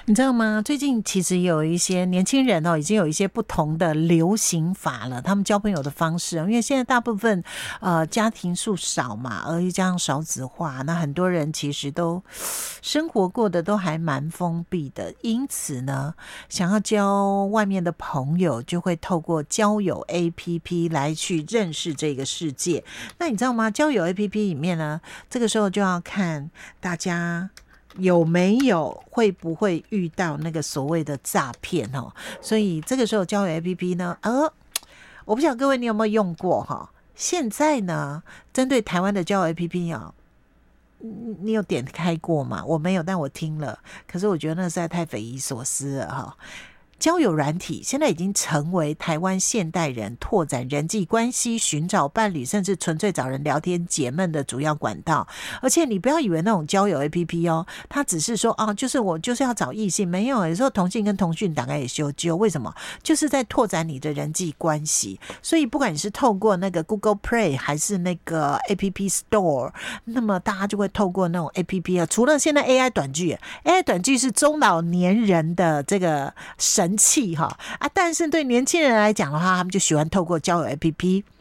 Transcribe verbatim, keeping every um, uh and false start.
你知道吗？最近其实有一些年轻人哦，已经有一些不同的流行法了。他们交朋友的方式，因为现在大部分呃家庭数少嘛，而且加上少子化，那很多人其实都生活过得都还蛮封闭的。因此呢，想要交外面的朋友，就会透过交友 A P P 来去认识这个世界。那你知道吗？交友 A P P 里面呢，这个时候就要看大家有没有会不会遇到那个所谓的诈骗哦？所以这个时候交友 A P P 呢，呃，我不晓得各位你有没有用过哈？现在呢，针对台湾的交友 A P P 啊，你有点开过吗？我没有，但我听了，可是我觉得那实在太匪夷所思了哈。交友软体现在已经成为台湾现代人拓展人际关系、寻找伴侣，甚至纯粹找人聊天解闷的主要管道。而且你不要以为那种交友 A P P 哦，它只是说啊，就是我就是要找异性，没有，有时候同性跟同性大概也修纠，为什么？就是在拓展你的人际关系。所以不管你是透过那个 Google Play 还是那个 A P P Store， 那么大家就会透过那种 A P P 啊，除了现在 A I 短剧 ，A I 短剧是中老年人的这个神器哈啊，但是对年轻人来讲的话，他们就喜欢透过交友 A P P